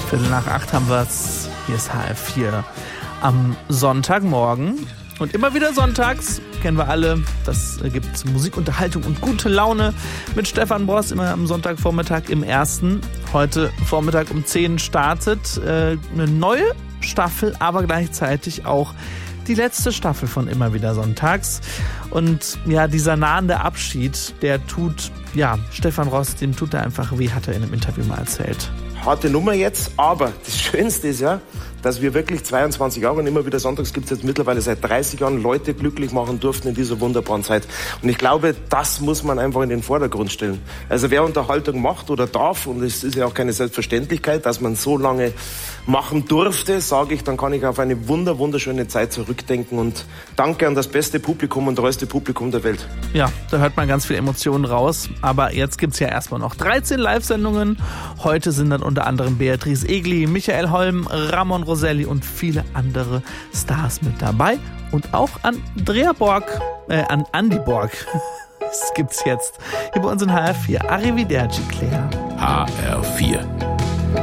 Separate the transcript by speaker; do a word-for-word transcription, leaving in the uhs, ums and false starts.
Speaker 1: Viertel nach acht haben wir es. Hier ist H F vier am Sonntagmorgen. Und immer wieder sonntags, kennen wir alle, das gibt Musik, Unterhaltung und gute Laune mit Stefan Bross, immer am Sonntagvormittag im ersten. Heute Vormittag um zehn startet äh, eine neue Staffel, aber gleichzeitig auch die letzte Staffel von Immer wieder sonntags. Und ja, dieser nahende Abschied, der tut, ja, Stefan Bross, dem tut er einfach weh, hat er in einem Interview mal erzählt.
Speaker 2: Harte Nummer jetzt, aber das Schönste ist ja, dass wir wirklich zweiundzwanzig Jahre und immer wieder sonntags gibt es jetzt mittlerweile seit dreißig Jahren Leute glücklich machen durften in dieser wunderbaren Zeit. Und ich glaube, das muss man einfach in den Vordergrund stellen. Also wer Unterhaltung macht oder darf, und es ist ja auch keine Selbstverständlichkeit, dass man so lange machen durfte, sage ich, dann kann ich auf eine wunder, wunderschöne Zeit zurückdenken und danke an das beste Publikum und treueste Publikum der Welt.
Speaker 1: Ja, da hört man ganz viel Emotionen raus, aber jetzt gibt's ja erstmal noch dreizehn Live-Sendungen. Heute sind dann unter anderem Beatrice Egli, Michael Holm, Ramon Roselli und viele andere Stars mit dabei. Und auch Andrea Borg, äh, an Andi Borg. Das gibt's jetzt hier bei uns in H R vier. Arrivederci, Claire.
Speaker 3: H R vier.